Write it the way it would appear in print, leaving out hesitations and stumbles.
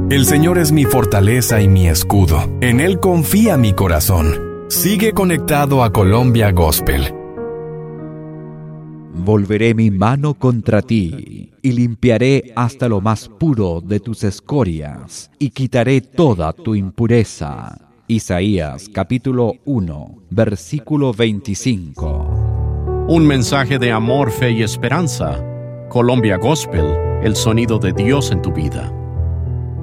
El Señor es mi fortaleza y mi escudo. En Él confía mi corazón. Sigue conectado a Colombia Gospel. Volveré mi mano contra ti, y limpiaré hasta lo más puro de tus escorias, y quitaré toda tu impureza. Isaías capítulo 1, versículo 25. Un mensaje de amor, fe y esperanza. Colombia Gospel, el sonido de Dios en tu vida.